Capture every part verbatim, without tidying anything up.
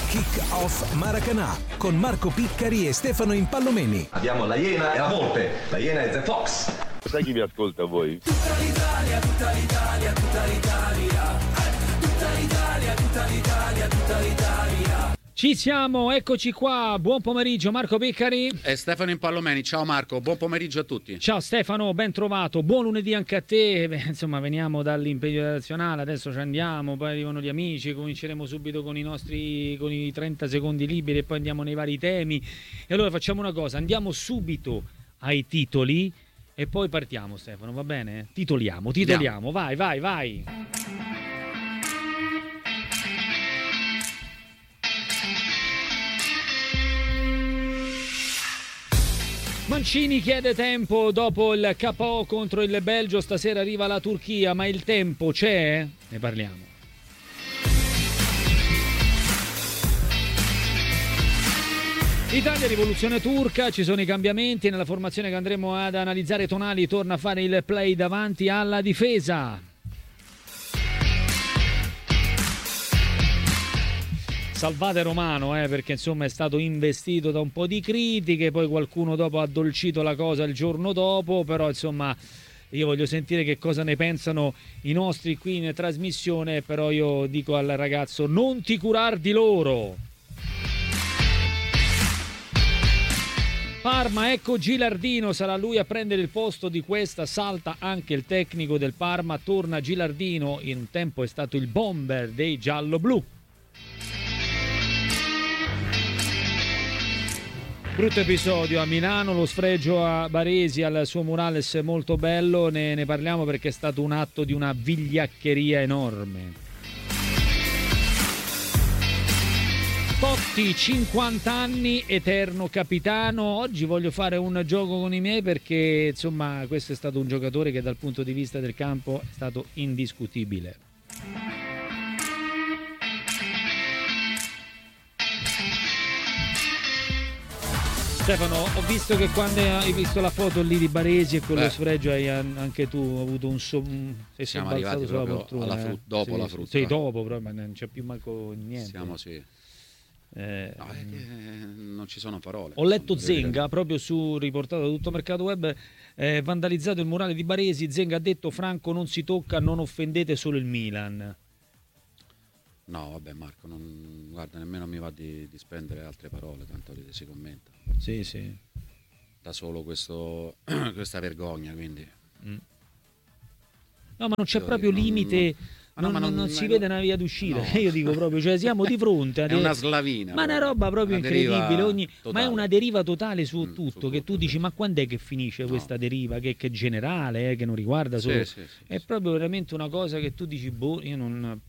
Kick Off Maracanã con Marco Piccari e Stefano Impallomeni. Abbiamo la Iena e la Volpe. La Iena è The Fox. Sai chi vi ascolta voi? Tutta l'Italia, tutta l'Italia, tutta l'Italia. Tutta l'Italia, tutta l'Italia, tutta l'Italia. Ci siamo, eccoci qua. Buon pomeriggio Marco Piccari e Stefano Impallomeni. Ciao Marco, buon pomeriggio a tutti. Ciao Stefano, ben trovato. Buon lunedì anche a te. Beh, insomma, veniamo dall'impegno nazionale, adesso ci andiamo, poi arrivano gli amici, cominceremo subito con i nostri con i trenta secondi liberi e poi andiamo nei vari temi. E allora facciamo una cosa, andiamo subito ai titoli e poi partiamo, Stefano, va bene? Titoliamo, titoliamo. Andiamo. Vai, vai, vai. Mancini chiede tempo dopo il K O contro il Belgio, stasera arriva la Turchia, ma il tempo c'è? Ne parliamo. Italia, rivoluzione turca, ci sono i cambiamenti nella formazione che andremo ad analizzare. Tonali torna a fare il play davanti alla difesa. Salvate Romano, eh, perché insomma è stato investito da un po' di critiche, poi qualcuno dopo ha addolcito la cosa il giorno dopo, però insomma io voglio sentire che cosa ne pensano i nostri qui in trasmissione, però io dico al ragazzo non ti curar di loro. Parma, ecco Gilardino, sarà lui a prendere il posto di Questa, salta anche il tecnico del Parma, torna Gilardino, in un tempo è stato il bomber dei giallo-blu. Brutto episodio a Milano, lo sfregio a Baresi al suo murales molto bello, ne, ne parliamo perché è stato un atto di una vigliaccheria enorme. Totti, cinquanta anni, eterno capitano. Oggi voglio fare un gioco con i miei perché insomma questo è stato un giocatore che dal punto di vista del campo è stato indiscutibile. Stefano, ho visto che quando hai visto la foto lì di Baresi e quello Beh, sfregio hai anche tu avuto un so, sei siamo arrivati sulla proprio poltrona, alla frutta, dopo sì, la frutta. Sì, dopo però ma non c'è più manco niente. Siamo sì. Eh, no, è che non ci sono parole. Ho letto Zenga proprio su riportato da Tutto Mercato Web, eh, vandalizzato il murale di Baresi. Zenga ha detto Franco non si tocca, non offendete solo il Milan. No, vabbè Marco, non, guarda, nemmeno mi va di, di spendere altre parole, tanto si commenta. Sì, sì. Da solo questo, questa vergogna, quindi. Mm. No, ma non c'è proprio non, limite, non, non, non, non si vede una via d'uscita. No. Io dico proprio, cioè siamo di fronte a è de... una slavina. Ma proprio. Una roba proprio una incredibile, ogni... ma è una deriva totale su mm, tutto, su che tutto, tu dici sì. ma quando è che finisce no. questa deriva, che, che è generale, eh, che non riguarda solo... Sì, sì, sì, è sì. proprio veramente una cosa che tu dici, boh, io non...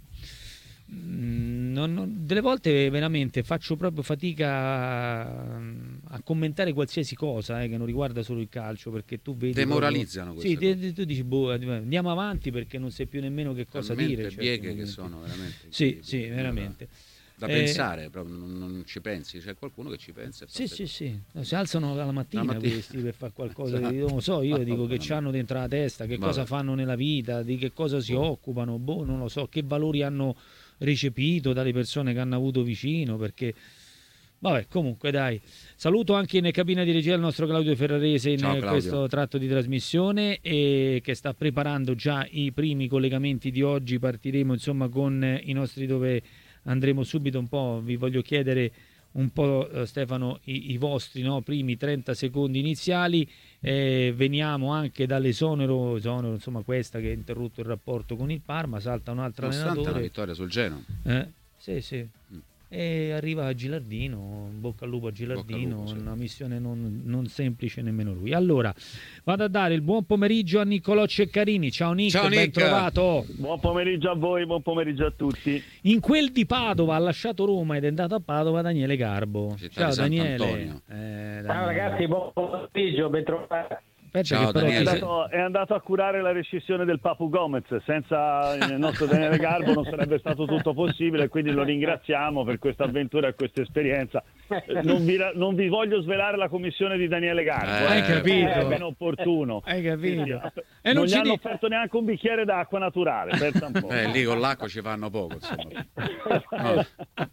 Non, non, delle volte veramente faccio proprio fatica a, a commentare qualsiasi cosa eh, che non riguarda solo il calcio, perché tu vedi demoralizzano proprio, sì, te, tu dici boh, andiamo avanti perché non sai più nemmeno che cosa talmente dire, pieghe certo, che sono veramente sì, sì, veramente da eh, pensare, proprio non, non ci pensi, c'è qualcuno che ci pensa e sì, sì, sì, sì. Si alzano la mattina, la mattina. questi per fare qualcosa esatto. Io non lo so, io dico che c'hanno dentro la testa, che Vabbè. cosa fanno nella vita, di che cosa si boh. occupano, boh, non lo so, che valori hanno recepito dalle persone che hanno avuto vicino, perché vabbè, comunque dai, saluto anche in cabina di regia il nostro Claudio Ferrarese in Ciao, questo tratto di trasmissione e che sta preparando già i primi collegamenti di oggi. Partiremo insomma con i nostri, dove andremo subito un po', vi voglio chiedere un po' eh, Stefano i, i vostri no, primi trenta secondi iniziali. Eh, veniamo anche dall'esonero esonero, insomma questa che ha interrotto il rapporto con il Parma, salta un altro nonostante allenatore, una vittoria sul Genoa, eh, sì sì mm. e arriva a Gilardino, bocca al lupo a Gilardino, lupo, sì. Una missione non, non semplice nemmeno lui. Allora vado a dare il buon pomeriggio a Niccolò Ceccarini. Ciao Nick, Ciao, ben Nick. trovato. Buon pomeriggio a voi, buon pomeriggio a tutti. In quel di Padova ha lasciato Roma ed è andato a Padova Daniele Garbo. Città Ciao Daniele. Eh, Daniele. Ciao ragazzi, buon pomeriggio, ben trovati. Ciao, è, andato, è andato a curare la rescissione del Papu Gomez, senza il nostro Daniele Garbo non sarebbe stato tutto possibile, quindi lo ringraziamo per questa avventura e questa esperienza. Non vi, non vi voglio svelare la commissione di Daniele Garbo, eh, hai capito? È ben opportuno. Hai capito? Quindi, e non, non gli ci hanno di... offerto neanche un bicchiere d'acqua naturale, pensa un po'. Eh, lì con l'acqua ci fanno poco, insomma. No.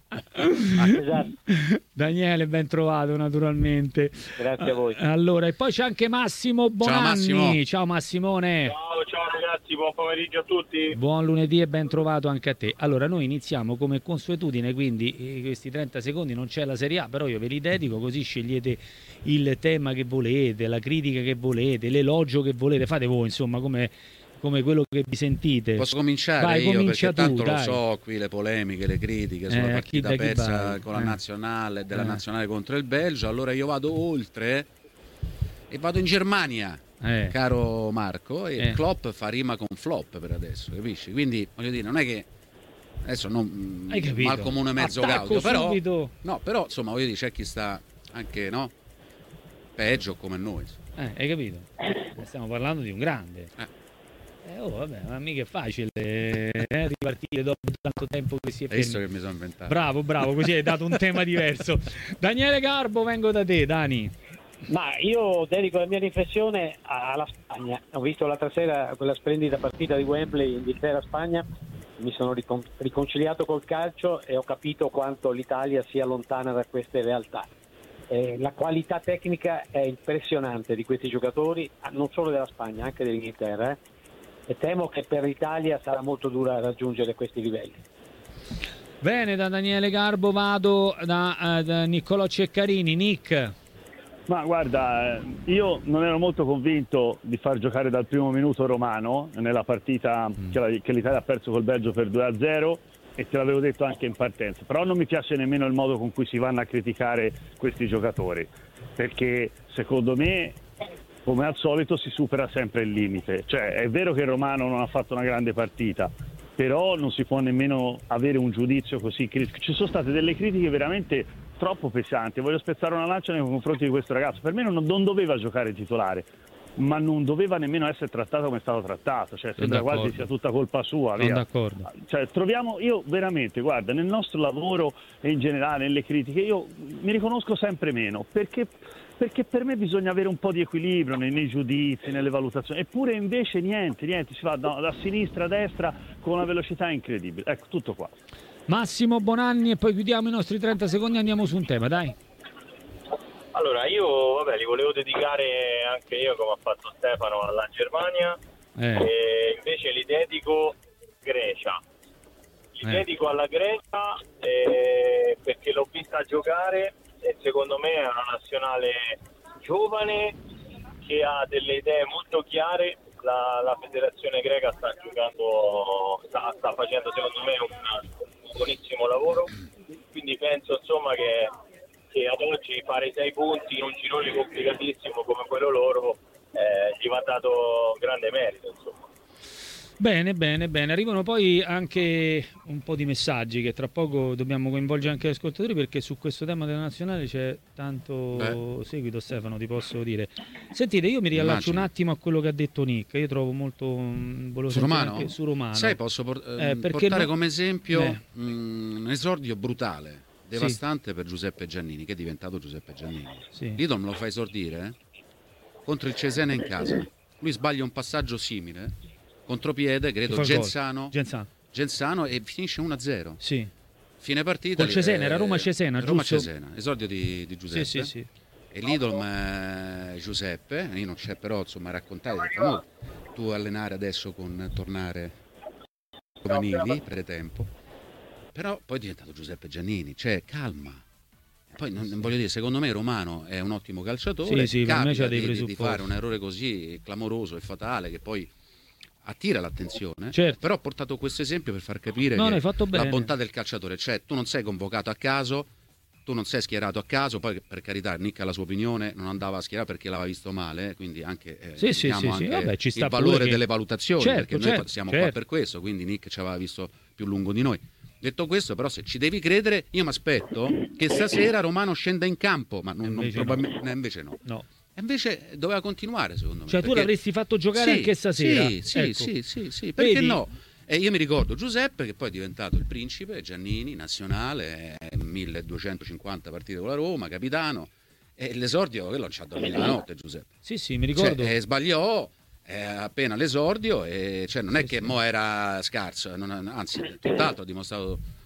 Esatto. Daniele, ben trovato naturalmente. Grazie a voi. Allora, e poi c'è anche Massimo Bonanni. Ciao, Massimo. Ciao Massimone. Ciao, ciao ragazzi, buon pomeriggio a tutti. Buon lunedì e ben trovato anche a te. Allora, noi iniziamo come consuetudine, quindi eh, questi trenta secondi non c'è la Serie A, però io ve li dedico, così scegliete il tema che volete, la critica che volete, l'elogio che volete, fate voi, insomma, come, come quello che vi sentite. Posso cominciare Vai, io comincia perché tanto tu, lo dai. so, qui le polemiche, le critiche sulla Eh, partita chi da chi persa vai? con la Eh. nazionale, della Eh. nazionale contro il Belgio. Allora io vado oltre e vado in Germania, Eh. caro Marco, e Eh. Klopp fa rima con flop per adesso, capisci? Quindi voglio dire, non è che adesso non Hai capito? mal comune mezzo Attacco gaudio, però subito. no, però insomma voglio dire, c'è chi sta anche, no? Peggio come noi. Eh, hai capito? Stiamo parlando di un grande. Eh. Eh, oh, vabbè, ma mica è facile eh, ripartire dopo tanto tempo che si è Hai visto fermi. che mi sono inventato? Bravo, bravo, così hai dato un tema diverso. Daniele Garbo, vengo da te, Dani. Ma io dedico la mia riflessione alla Spagna. Ho visto l'altra sera quella splendida partita di Wembley, Inghilterra-Spagna, mi sono ricon- riconciliato col calcio e ho capito quanto l'Italia sia lontana da queste realtà. Eh, la qualità tecnica è impressionante di questi giocatori, non solo della Spagna, anche dell'Inghilterra, eh? E temo che per l'Italia sarà molto dura raggiungere questi livelli. Bene, da Daniele Garbo vado da, uh, da Niccolò Ceccarini. Nick. Ma guarda, io non ero molto convinto di far giocare dal primo minuto Romano nella partita Mm. che, la, che l'Italia ha perso col Belgio per due a zero, e te l'avevo detto anche in partenza, però non mi piace nemmeno il modo con cui si vanno a criticare questi giocatori, perché secondo me, come al solito, si supera sempre il limite. Cioè, è vero che Romano non ha fatto una grande partita, però non si può nemmeno avere un giudizio così critico. Ci sono state delle critiche veramente troppo pesanti. Voglio spezzare una lancia nei confronti di questo ragazzo. Per me non, non doveva giocare titolare, ma non doveva nemmeno essere trattato come è stato trattato. Cioè, sembra quasi sia tutta colpa sua. Sono via. d'accordo. Cioè, troviamo, io veramente, guarda, nel nostro lavoro e in generale nelle critiche, io mi riconosco sempre meno, perché perché per me bisogna avere un po' di equilibrio nei, nei giudizi, nelle valutazioni, eppure invece niente, niente, si va da, da sinistra a destra con una velocità incredibile. Ecco, tutto qua. Massimo Bonanni e poi chiudiamo i nostri trenta secondi e andiamo su un tema, dai. Allora, io vabbè, li volevo dedicare anche io, come ha fatto Stefano, alla Germania, Eh. e invece li dedico Grecia. Li Eh. dedico alla Grecia eh, perché l'ho vista giocare e secondo me è una nazionale giovane che ha delle idee molto chiare. La, la federazione greca sta giocando, sta, sta facendo secondo me un, un buonissimo lavoro, quindi penso insomma che, che ad oggi fare sei punti in un girone complicatissimo come quello loro eh, gli va dato grande merito, insomma. Bene, bene, bene. Arrivano poi anche un po' di messaggi che tra poco dobbiamo coinvolgere anche gli ascoltatori, perché su questo tema della nazionale c'è tanto Beh. seguito, Stefano, ti posso dire. Sentite, io mi riallaccio Immagino. un attimo a quello che ha detto Nick. Io trovo molto mh, volevo Su sentire Romano? anche su Romano. Sai, posso por- Eh, ehm, perché portare no- come esempio Eh. mh, un esordio brutale, devastante per Giuseppe Giannini, che è diventato Giuseppe Giannini. Sì. Lidl me lo fa esordire eh? contro il Cesena in casa. Lui sbaglia un passaggio simile, contropiede, credo, Fa il gol. Genzano, Genzano. Genzano, e finisce uno a zero. Sì. Fine partita. Col Cesena, eh, era Roma-Cesena, giusto? Roma-Cesena, esordio di, di Giuseppe. Sì, sì, sì. E l'Idol eh, Giuseppe, io non c'è però, insomma, raccontare, detto, "No, tu allenare adesso con tornare giovanili, pretempo", però poi è diventato Giuseppe Giannini, cioè calma. Poi non, non voglio dire, secondo me Romano è un ottimo calciatore, Sì, sì, per me capita c'ha dei di, di- di presupposti. fare un errore così clamoroso e fatale che poi attira l'attenzione, Certo. però ho portato questo esempio per far capire No, che no, hai fatto la bene. bontà del calciatore, cioè tu non sei convocato a caso, tu non sei schierato a caso, poi per carità Nick ha la sua opinione, non andava a schierare perché l'aveva visto male, eh, quindi anche, eh, Sì, sì, diciamo sì, sì. anche Vabbè, ci sta il valore pure che- delle valutazioni, Certo, perché certo, noi siamo certo. qua per questo, quindi Nick ci aveva visto più lungo di noi. Detto questo, però, se ci devi credere, io mi aspetto che stasera Romano scenda in campo, ma non, non Invece no. probabilmente, eh, invece no. No. E invece doveva continuare, secondo me. Cioè tu perché- l'avresti fatto giocare Sì, anche stasera. Sì, sì, Ecco. sì, sì, sì, perché Vedi? no? E io mi ricordo Giuseppe, che poi è diventato il principe, Giannini, nazionale, eh, milleduecentocinquanta partite con la Roma, capitano, e l'esordio, quello ci ha dormito la notte Giuseppe. Sì, sì, mi ricordo. Cioè, eh, sbagliò eh, appena l'esordio, e cioè, non è Sì, che sì. mo era scarso, non- anzi, tutt'altro, ha dimostrato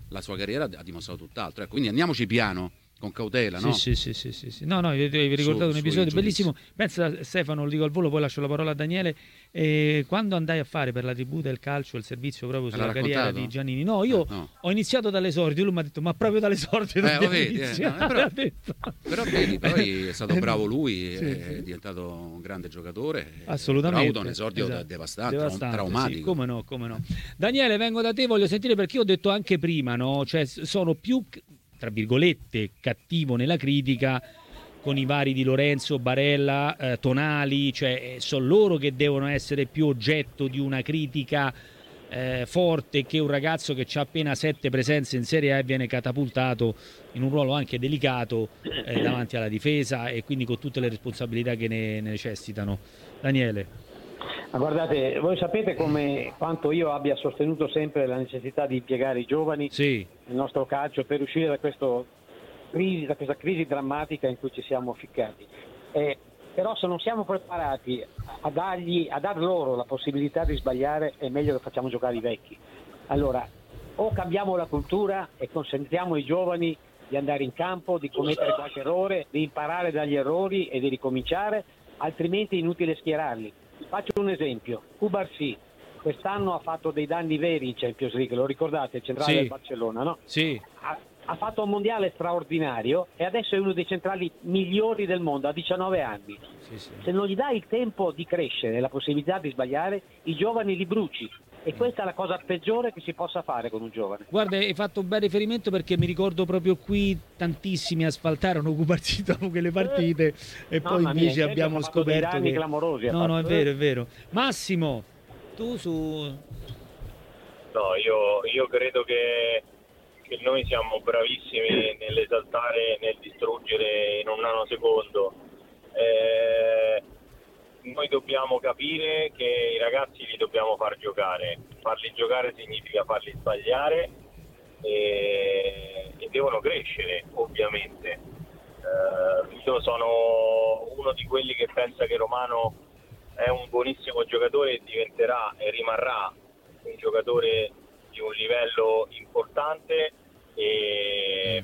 la sua carriera ha dimostrato tutt'altro. Ecco, quindi andiamoci piano, con cautela, no? Sì, sì, sì, sì, sì. No, no, vi vi ricordate Su- un episodio sui bellissimo. Pensa, Stefano, lo dico al volo, poi lascio la parola a Daniele. Eh, quando andai a fare per la tribù del calcio il servizio proprio Me sulla l'ha carriera raccontato? di Giannini, no, io Ah, no. ho iniziato dall'esordio. Lui mi ha detto, ma proprio dall'esordio Eh, dobbiamo vedi, eh, iniziare. no, però- Ha detto. Però vedi, poi è stato bravo lui, Sì, è sì. diventato un grande giocatore. Assolutamente. Però ha avuto un esordio Esatto. devastante, Devastante, traum- sì, traumatico. come no, come no. Daniele, vengo da te, voglio sentire, perché io ho detto anche prima, no? Cioè, s- sono più, tra virgolette, cattivo nella critica con i vari di Lorenzo, Barella, eh, Tonali, cioè eh, sono loro che devono essere più oggetto di una critica eh, forte, che un ragazzo che ha appena sette presenze in Serie A e viene catapultato in un ruolo anche delicato eh, davanti alla difesa, e quindi con tutte le responsabilità che ne, ne necessitano. Daniele. Ma guardate, voi sapete come quanto io abbia sostenuto sempre la necessità di impiegare i giovani Sì, nel nostro calcio per uscire da, questo crisi, da questa crisi drammatica in cui ci siamo ficcati. Eh, però se non siamo preparati a, dargli, a dar loro la possibilità di sbagliare, è meglio che facciamo giocare i vecchi. Allora, o cambiamo la cultura e consentiamo ai giovani di andare in campo, di commettere qualche errore, di imparare dagli errori e di ricominciare, altrimenti è inutile schierarli. Faccio un esempio, Cubarsí quest'anno ha fatto dei danni veri in Champions League, lo ricordate, il centrale Sì. del Barcellona, no? sì, Ha, ha fatto un mondiale straordinario e adesso è uno dei centrali migliori del mondo, a diciannove anni. sì, sì. Se non gli dai il tempo di crescere e la possibilità di sbagliare, i giovani li bruci, e questa è la cosa peggiore che si possa fare con un giovane. Guarda, hai fatto un bel riferimento, perché mi ricordo proprio qui tantissimi asfaltarono Cubarsí dopo quelle partite e poi Mamma mia, invece in abbiamo Champions ha fatto dei scoperto danni che... clamorosi, ha No, no, è fatto, eh. vero, è vero. Massimo, tu su... No, io, io credo che, che noi siamo bravissimi nell'esaltare, nel distruggere in un nanosecondo. Eh, noi dobbiamo capire che i ragazzi li dobbiamo far giocare. Farli giocare significa farli sbagliare e, e devono crescere, ovviamente. Eh, io sono uno di quelli che pensa che Romano è un buonissimo giocatore e diventerà e rimarrà un giocatore di un livello importante, e,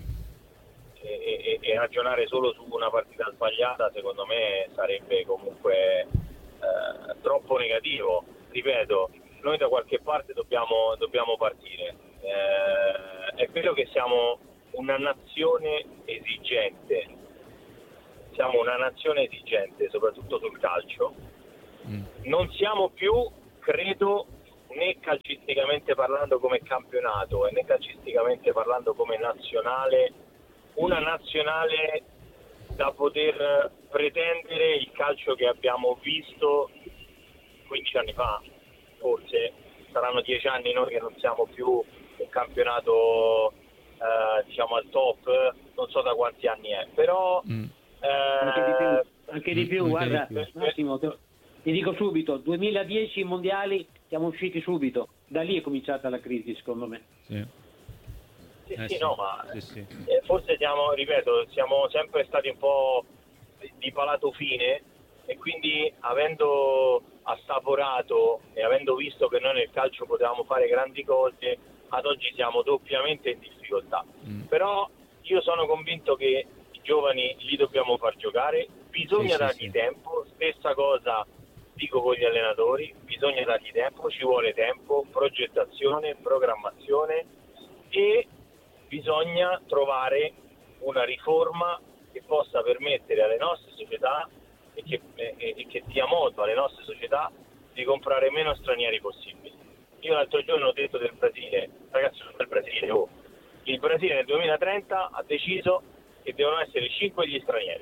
e, e ragionare solo su una partita sbagliata secondo me sarebbe comunque eh, troppo negativo. Ripeto, noi da qualche parte dobbiamo, dobbiamo partire. Eh, è vero che siamo una nazione esigente, siamo una nazione esigente soprattutto sul calcio. Non siamo più, credo, né calcisticamente parlando come campionato e né calcisticamente parlando come nazionale, una nazionale da poter pretendere il calcio che abbiamo visto quindici anni fa. Forse saranno dieci anni noi che non siamo più un campionato eh, diciamo al top, non so da quanti anni è, però Mm. eh, Anche di più, anche di più Anche guarda, di più. Massimo, te- ti dico subito, duemiladieci mondiali siamo usciti subito, da lì è cominciata la crisi secondo me. Sì. sì, Eh, sì, sì. no, ma Sì, sì. eh, forse siamo, ripeto, siamo sempre stati un po' di, di palato fine, e quindi avendo assaporato e avendo visto che noi nel calcio potevamo fare grandi cose, ad oggi siamo doppiamente in difficoltà. Mm. Però io sono convinto che i giovani li dobbiamo far giocare, bisogna Sì, sì, dargli sì. tempo, stessa cosa dico con gli allenatori, bisogna dargli tempo, ci vuole tempo, progettazione, programmazione, e bisogna trovare una riforma che possa permettere alle nostre società e che, e, e che dia modo alle nostre società di comprare meno stranieri possibili. Io l'altro giorno ho detto del Brasile, ragazzi, del Brasile, oh, il Brasile nel duemilatrenta ha deciso che devono essere cinque gli stranieri.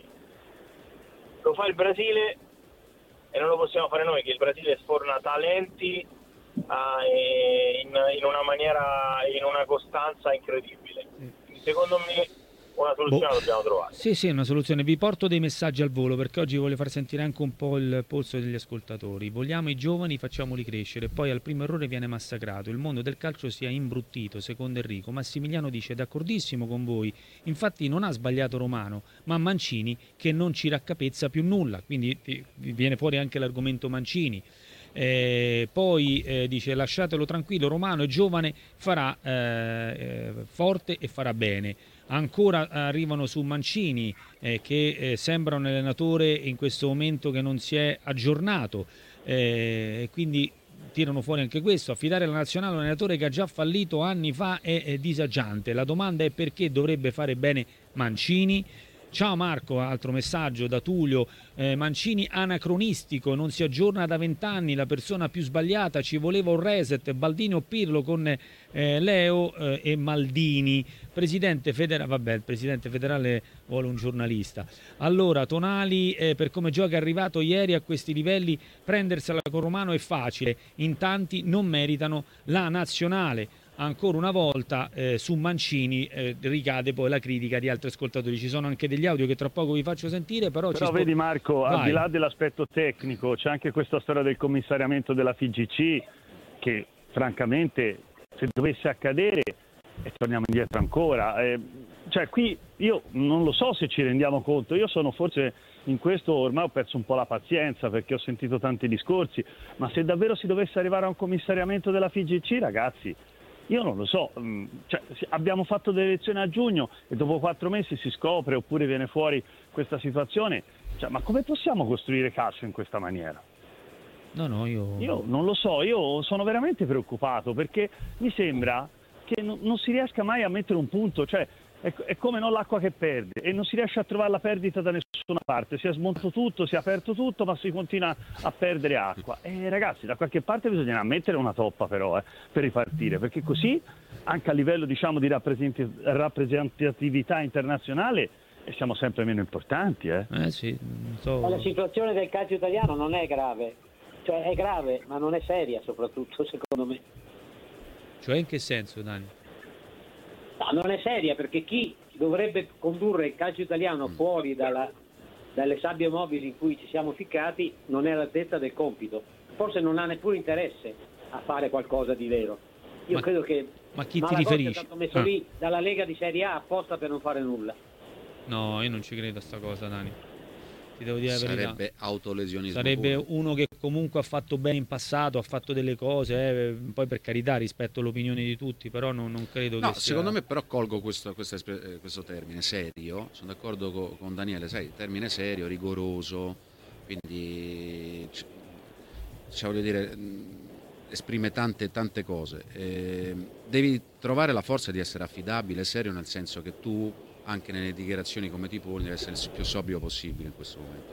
Lo fa il Brasile e non lo possiamo fare noi, che il Brasile sforna talenti ah, e in, in una maniera, in una costanza incredibile. Secondo me una soluzione Boh. la dobbiamo trovare. Sì, sì, una soluzione. Vi porto dei messaggi al volo, perché oggi voglio far sentire anche un po' il polso degli ascoltatori. Vogliamo i giovani, facciamoli crescere, poi al primo errore viene massacrato. Il mondo del calcio si è imbruttito, secondo Enrico. Massimiliano dice d'accordissimo con voi, infatti non ha sbagliato Romano, ma Mancini che non ci raccapezza più nulla, quindi vi- vi viene fuori anche l'argomento Mancini. Eh, poi eh, dice lasciatelo tranquillo, Romano è giovane, farà eh, forte e farà bene. Ancora arrivano su Mancini eh, che eh, sembra un allenatore in questo momento che non si è aggiornato, e eh, quindi tirano fuori anche questo. Affidare la nazionale a un allenatore che ha già fallito anni fa è, è disagiante. La domanda è perché dovrebbe fare bene Mancini. Ciao Marco, altro messaggio da Tullio. eh, Mancini anacronistico, non si aggiorna da vent'anni, la persona più sbagliata, ci voleva un reset. Baldini o Pirlo con eh, Leo eh, e Maldini. Presidente federale, vabbè, il presidente federale vuole un giornalista. Allora, Tonali, eh, per come gioca è arrivato ieri a questi livelli, prendersela con Romano è facile, in tanti non meritano la nazionale. Ancora una volta eh, su Mancini eh, ricade poi la critica di altri ascoltatori. Ci sono anche degli audio che tra poco vi faccio sentire, però, però ci vedi spo- Marco, Vai. al di là dell'aspetto tecnico c'è anche questa storia del commissariamento della F I G C che francamente se dovesse accadere e torniamo indietro ancora, eh, cioè qui io non lo so se ci rendiamo conto, io sono forse in questo ormai ho perso un po' la pazienza perché ho sentito tanti discorsi, ma se davvero si dovesse arrivare a un commissariamento della F I G C, ragazzi, io non lo so, cioè, abbiamo fatto delle elezioni a giugno e dopo quattro mesi si scopre oppure viene fuori questa situazione, cioè, ma come possiamo costruire calcio in questa maniera? No, no, io... Io non lo so, io sono veramente preoccupato perché mi sembra che non, non si riesca mai a mettere un punto, cioè è, è come non l'acqua che perde e non si riesce a trovare la perdita da nessuna parte, si è smontato tutto, si è aperto tutto, ma si continua a perdere acqua. E ragazzi, da qualche parte bisogna mettere una toppa però eh, per ripartire, perché così anche a livello diciamo di rappresent- rappresentatività internazionale siamo sempre meno importanti. Eh. Eh sì, non so. Ma la situazione del calcio italiano non è grave, cioè è grave, ma non è seria soprattutto secondo me. Cioè in che senso, Dani? No, non è seria perché chi dovrebbe condurre il calcio italiano fuori dalla, dalle sabbie mobili in cui ci siamo ficcati non è all'altezza del compito. Forse non ha neppure interesse a fare qualcosa di vero. Io ma, credo che ma chi ti Malagozzi riferisci? è stato messo ah. lì dalla Lega di Serie A apposta per non fare nulla. No, io non ci credo a sta cosa, Dani. Ti devo dire la verità. Sarebbe autolesionismo. Sarebbe puro. uno che comunque ha fatto bene in passato, ha fatto delle cose, eh, poi per carità rispetto all'opinione di tutti, però non, non credo No, che sia... secondo me però colgo questo, questo, questo termine serio, sono d'accordo con, con Daniele, sai, termine serio, rigoroso, quindi cioè, voglio dire, esprime tante tante cose. Eh, devi trovare la forza di essere affidabile, serio, nel senso che tu anche nelle dichiarazioni come ti poni devi essere il più sobrio possibile in questo momento,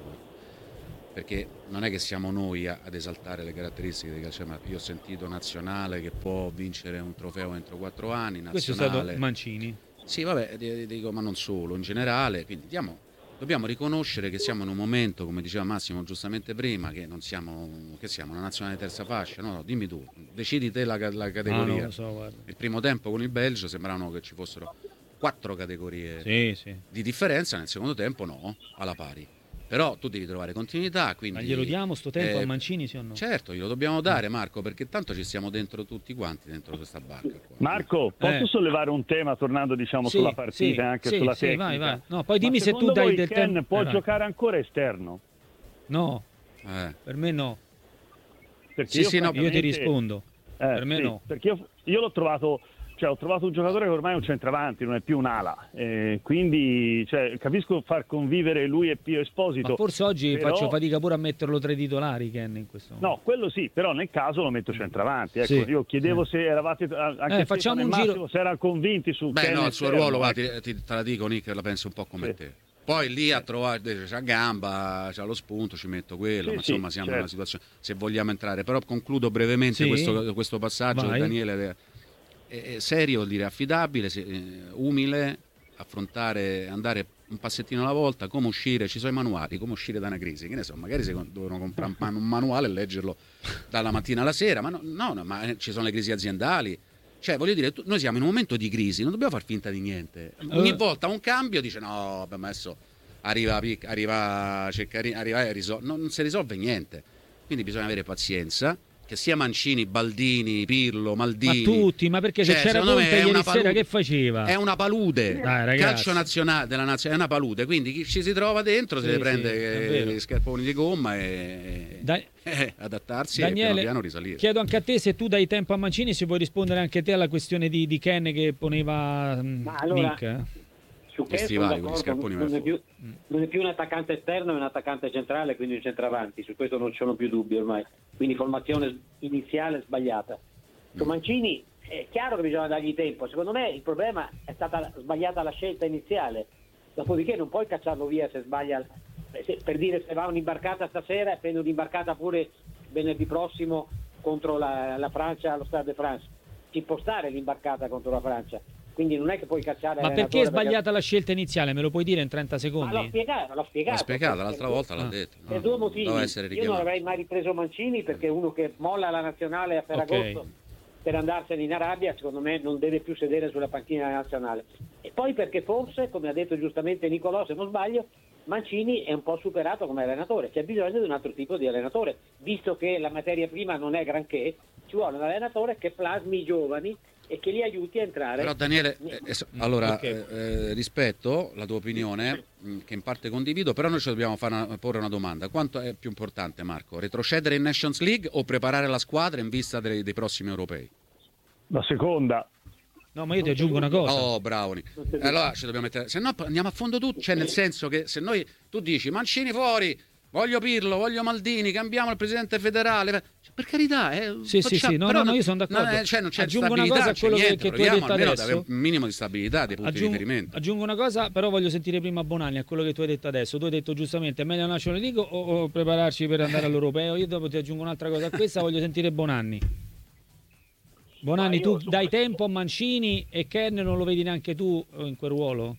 perché non è che siamo noi a, ad esaltare le caratteristiche di calcio, ma io ho sentito nazionale che può vincere un trofeo entro quattro anni, nazionale. Questo è stato Mancini. Sì, vabbè, dico, ma non solo, in generale, quindi diamo, dobbiamo riconoscere che siamo in un momento, come diceva Massimo giustamente prima, che non siamo, che siamo una nazionale terza fascia, no, no, dimmi tu, decidi te la, la categoria. Ah, non lo so, guarda. Il primo tempo con il Belgio sembravano che ci fossero quattro categorie sì, sì. di differenza, nel secondo tempo no, alla pari. Però tu devi trovare continuità, quindi... Ma glielo diamo sto tempo eh, a Mancini, sì o no? Certo, glielo dobbiamo dare, Marco, perché tanto ci stiamo dentro tutti quanti, dentro questa barca qua. Marco, posso Eh. sollevare un tema tornando diciamo Sì, sulla partita sì, e anche sì, sulla sì, tecnica? vai, vai. No, poi dimmi Ma se tu secondo dai voi del Ken tempo. può Eh, vai. giocare ancora esterno? No, Eh. per me no. Perché Sì, sì, no, Io ti francamente- rispondo. Eh, per me sì, no. Perché io, io l'ho trovato, cioè ho trovato un giocatore che ormai è un centravanti, non è più un'ala. Eh, quindi cioè, capisco far convivere lui e Pio Esposito. Ma forse oggi però- faccio fatica pure a metterlo tra i titolari, Ken, in questo momento. No, quello sì, però nel caso lo metto centravanti. Ecco, Sì, io chiedevo sì. se eravate anche Eh, facciamo Stefano e un Massimo, giro- se erano convinti su Beh, Ken no, il suo esterno, ruolo, va, ecco. ti, ti- te la dico, Nick, la penso un po' come Sì. te. Poi lì a trovare, c'ha gamba, c'ha lo spunto, ci metto quello, Sì, ma sì, insomma siamo in una certo. situazione, se vogliamo entrare, però concludo brevemente Sì. questo, questo passaggio, Vai. Daniele, è, è serio, vuol dire affidabile, se- eh, umile, affrontare, andare un passettino alla volta, come uscire, ci sono i manuali, come uscire da una crisi, che ne so, magari se devono comprare un, man- un manuale e leggerlo dalla mattina alla sera, ma no, no, no, ma ci sono le crisi aziendali. Cioè, voglio dire, tu- noi siamo in un momento di crisi, non dobbiamo far finta di niente. Ogni Eh. volta un cambio dice no, vabbè, ma adesso arriva, Pic- arriva Ceccarini, arriva e risol- non, non si risolve niente. Quindi bisogna avere pazienza, che sia Mancini, Baldini, Pirlo, Maldini, ma tutti, ma perché se cioè, c'era secondo me Conte è ieri una sera palude, che faceva? È una palude. Dai, Il ragazzi. calcio nazionale della nazione è una palude, quindi chi ci si trova dentro Sì, si deve sì, è prendere vero. gli scarponi di gomma e Dai- eh, adattarsi e Daniele, piano piano risalire. chiedo anche a te se tu dai tempo a Mancini, se vuoi rispondere anche te alla questione di, di Ken che poneva mm, Ma allora, Nick. eh? Su Ken sono Stivali, con gli d'accordo, scarponi non, vai è più, non è più un attaccante esterno, è un attaccante centrale, quindi un centravanti, su questo non ci sono più dubbi ormai, quindi formazione iniziale sbagliata. Su Mancini è chiaro che bisogna dargli tempo, secondo me il problema è stata sbagliata la scelta iniziale, dopodiché non puoi cacciarlo via se sbaglia, se, per dire se va un'imbarcata stasera e prende un'imbarcata pure venerdì prossimo contro la, la Francia allo Stade de France, ci può stare l'imbarcata contro la Francia. Quindi non è che puoi cacciare. Ma perché è sbagliata perché... la scelta iniziale? Me lo puoi dire in trenta secondi? Ma l'ho spiegato, l'ho spiegato. L'ha spiegato, l'altra per, volta l'ha ah. detto. per No, due motivi. doveva essere Io non richiamato. avrei mai ripreso Mancini perché uno che molla la nazionale a Ferragosto Ok. per andarsene in Arabia, secondo me non deve più sedere sulla panchina nazionale. E poi perché forse, come ha detto giustamente Nicolò, se non sbaglio, Mancini è un po' superato come allenatore, c'è bisogno di un altro tipo di allenatore, visto che la materia prima non è granché, ci vuole un allenatore che plasmi i giovani e che li aiuti a entrare. Però Daniele, eh, eh, allora Ok. eh, eh, rispetto la tua opinione, mh, che in parte condivido, però noi ci dobbiamo fare una- porre una domanda. Quanto è più importante, Marco? Retrocedere in Nations League o preparare la squadra in vista dei, dei prossimi europei? La seconda. No, ma io ti aggiungo una cosa. Oh, bravo. Ni- Allora ci dobbiamo mettere. Se no andiamo a fondo tutti. Cioè, nel senso che se noi tu dici Mancini fuori, voglio Pirlo, voglio Maldini, cambiamo il presidente federale. Cioè, per carità, eh, Sì, sì, facciamo- sì, no, però no, no, io sono d'accordo. Non, è- cioè, non c'è Aggiungo una stabilità, cosa a non c'è quello che- niente. che tu hai Proviamo detto almeno ad adesso. avere un minimo di stabilità dei punti Aggiungo, di riferimento. aggiungo una cosa, però voglio sentire prima Bonanni a quello che tu hai detto adesso. Tu hai detto giustamente è meglio la National League o, o prepararci per andare all'europeo? Io dopo ti aggiungo un'altra cosa a questa, voglio sentire Bonanni. Bonanni, Ma io tu su dai questo- tempo a Mancini e Ken non lo vedi neanche tu eh, in quel ruolo?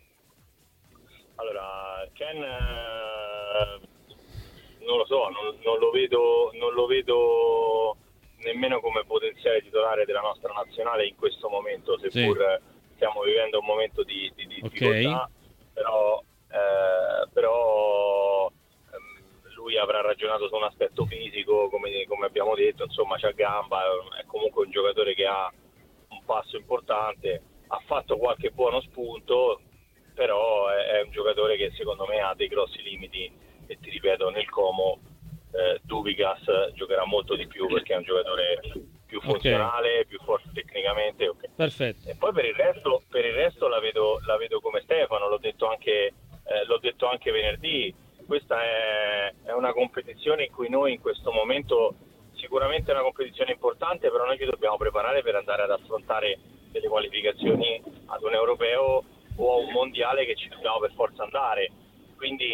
Allora, Ken eh, non lo so, non, non lo vedo, non lo vedo nemmeno come potenziale titolare della nostra nazionale in questo momento, seppur stiamo vivendo un momento di, di, di Ok. difficoltà, però, eh, però ehm, lui avrà ragionato su un aspetto fisico, come, come abbiamo detto, insomma c'ha gamba, è comunque un giocatore che ha un passo importante, ha fatto qualche buono spunto, però è, è un giocatore che secondo me ha dei grossi limiti e ti ripeto, nel Como eh, Dubigas giocherà molto di più perché è un giocatore più funzionale, più forte tecnicamente. Okay. Perfetto. E poi per il resto, per il resto la, vedo, la vedo come Stefano, l'ho detto anche, eh, l'ho detto anche venerdì, questa è, è una competizione in cui noi in questo momento sicuramente è una competizione importante, però noi ci dobbiamo preparare per andare ad affrontare delle qualificazioni ad un europeo o a un mondiale che ci dobbiamo per forza andare, quindi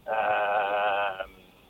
ehm,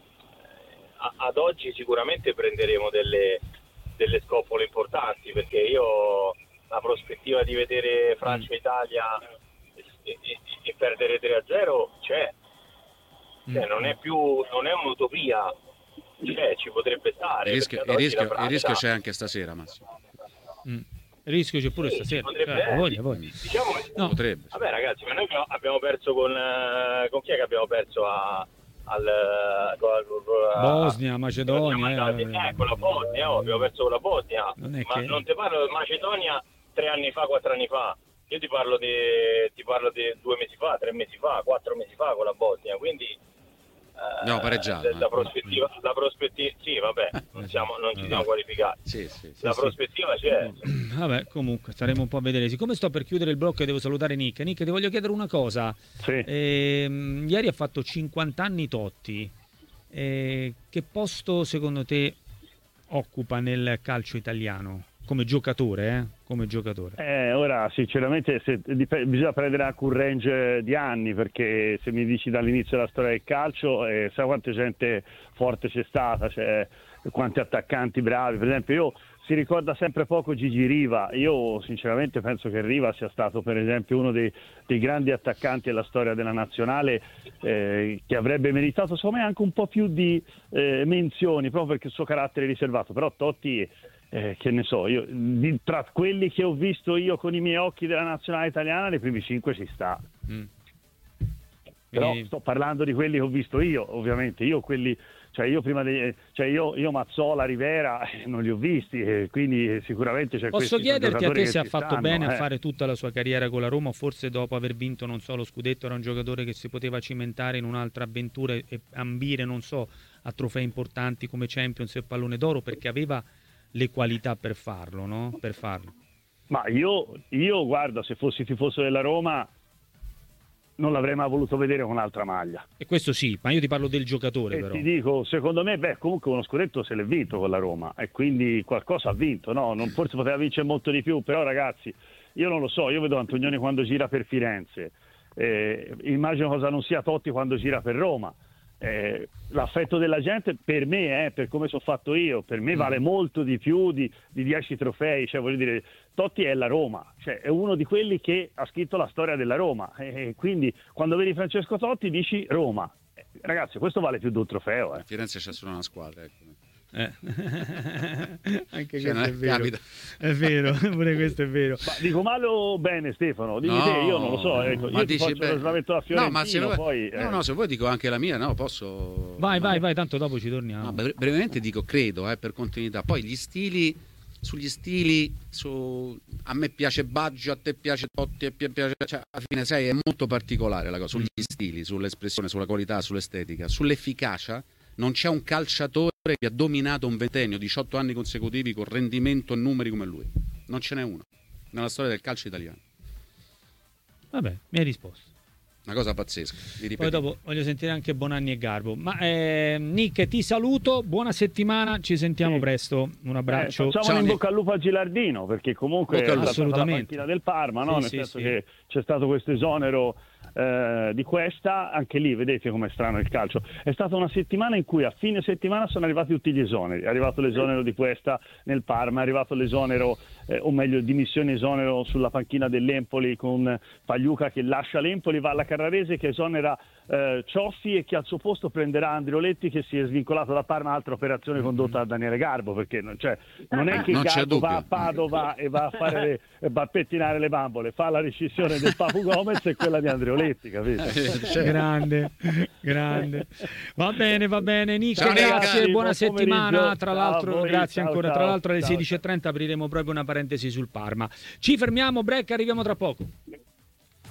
a- ad oggi sicuramente prenderemo delle, delle scoppole importanti, perché io la prospettiva di vedere Francia e Italia e, e- e perdere tre a zero c'è, cioè, non è più non è un'utopia, c'è, ci potrebbe stare. Il rischio, perché il ad oggi rischio- la Francia- il rischio c'è anche stasera, Massimo. Mm. Il rischio c'è pure Sì, stasera. potrebbe Cioè, essere. voglia, voglia. Diciamo che- No. Potrebbe. Vabbè ragazzi, ma noi abbiamo- abbiamo perso con eh, con chi è che abbiamo perso a, al con- a- Bosnia, Macedonia, Eh, eh. eh, con la Bosnia, oh, abbiamo perso con la Bosnia. Non è Ma che- non ti parlo di Macedonia tre anni fa, quattro anni fa. Io ti parlo di ti parlo di due mesi fa, tre mesi fa, quattro mesi fa con la Bosnia, quindi eh, Abbiamo pareggiato, la, la eh. prospettiva, la prospettiva, sì, vabbè, non, siamo, non ci siamo No. qualificati. Sì, sì, sì. La sì. prospettiva c'è. Vabbè, comunque staremo un po' a vedere. Siccome sto per chiudere il blocco e devo salutare Nick. Nick, ti voglio chiedere una cosa. Sì. Ehm, ieri ha fatto cinquanta anni Totti. Eh, che posto secondo te occupa nel calcio italiano? Come giocatore, eh? Come giocatore. Eh, ora sinceramente se, dip- bisogna prendere anche un range di anni, perché se mi dici dall'inizio della storia del calcio eh, sai quanta gente forte c'è stata, cioè, quanti attaccanti bravi. Per esempio io si ricorda sempre poco Gigi Riva, io sinceramente penso che Riva sia stato per esempio uno dei, dei grandi attaccanti della storia della nazionale, eh, che avrebbe meritato secondo me anche un po' più di eh, menzioni proprio perché il suo carattere riservato. Però Totti, Eh, che ne so, io di, tra quelli che ho visto io con i miei occhi della nazionale italiana, nei primi cinque ci sta. Mm. Però Quindi... sto parlando di quelli che ho visto io, ovviamente. Io quelli, cioè io prima di, cioè io, io Mazzola, Rivera eh, non li ho visti, eh, quindi sicuramente c'è Posso chiederti a te se ha fatto stanno, bene eh. a fare tutta la sua carriera con la Roma, o forse dopo aver vinto, non so, lo scudetto, era un giocatore che si poteva cimentare in un'altra avventura e ambire, non so, a trofei importanti come Champions e Pallone d'Oro, perché aveva le qualità per farlo, no? Per farlo. Ma io, io guarda, se fossi tifoso della Roma non l'avrei mai voluto vedere con un'altra maglia. E questo sì, ma io ti parlo del giocatore, E però. ti dico, secondo me, beh, comunque uno scudetto se l'è vinto con la Roma e quindi qualcosa ha vinto, no? Non, forse poteva vincere molto di più, però ragazzi, io non lo so, io vedo Antonioni quando gira per Firenze, eh, immagino cosa non sia Totti quando gira per Roma. Eh, l'affetto della gente per me, eh, per come sono fatto io, per me vale molto di più di, di dieci trofei, cioè voglio dire, Totti è la Roma, cioè è uno di quelli che ha scritto la storia della Roma, e quindi quando vedi Francesco Totti dici Roma. Eh, ragazzi, questo vale più di un trofeo, eh. Firenze c'è solo una squadra, ecco. Eh. Anche Cioè, questo è vero. capita. È vero, pure questo è vero. Ma dico male o bene, Stefano? Dimmi No, te, io non lo so, ecco, ma io ti dici faccio bene. lo slavetto da No, Fiorentino, ma se vuoi, poi... eh. no, no, se vuoi dico anche la mia, no, posso... Vai, no. vai, vai, tanto dopo ci torniamo. No, bre- brevemente dico, credo, eh, per continuità. Poi gli stili, sugli stili, su... a me piace Baggio, a te piace Totti, a te piace... Cioè, alla fine, sai, è molto particolare la cosa, sugli stili, sull'espressione, sulla qualità, sull'estetica, sull'efficacia. Non c'è un calciatore che ha dominato un ventennio, diciotto anni consecutivi con rendimento e numeri come lui. Non ce n'è uno nella storia del calcio italiano. Vabbè, mi hai risposto. Una cosa pazzesca. Vi ripeto. Poi dopo voglio sentire anche Bonanni e Garbo. Ma eh, Nick, ti saluto, buona settimana, ci sentiamo Sì. presto. Un abbraccio. Eh, facciamo Ciao, in Nick. bocca al lupo a Gilardino, perché comunque Bocca al è lupo. stata la Assolutamente. panchina del Parma, no? Sì, Nel sì, senso sì. che c'è stato questo esonero eh, di Questa, anche lì vedete com'è strano il calcio. È stata una settimana in cui a fine settimana sono arrivati tutti gli esoneri. È arrivato l'esonero di Questa nel Parma, è arrivato l'esonero, eh, o meglio dimissione esonero sulla panchina dell'Empoli con Pagliuca che lascia l'Empoli, va alla Carrarese che esonera eh, Cioffi e che al suo posto prenderà Andrioletti che si è svincolato da Parma, altra operazione condotta da Daniele Garbo, perché non, cioè, non è che Non c'è Garbo va dubbio. a Padova e va a fare le, va a pettinare le bambole, fa la rescissione del Papu Gomez e quella di Andrioletti, capito? Grande, grande. Va bene, va bene, Nick, Ciao, Nick. grazie, buona Buon settimana. pomeriggio. Tra Ciao l'altro, a voi, grazie ciao, ancora. ciao, Tra l'altro alle ciao, sedici e trenta apriremo proprio una parentesi sul Parma. Ci fermiamo, break, arriviamo tra poco.